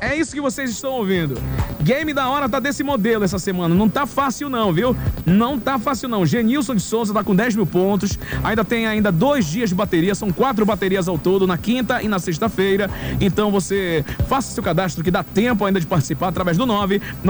É isso que vocês estão ouvindo. Game da hora tá desse modelo essa semana. Não tá fácil não, viu? Não tá fácil não. Genilson de Souza tá com 10 mil pontos. Ainda tem 2 dias de bateria. São 4 baterias ao todo, na quinta e na sexta-feira. Então você faça seu cadastro que dá tempo ainda de participar através do 9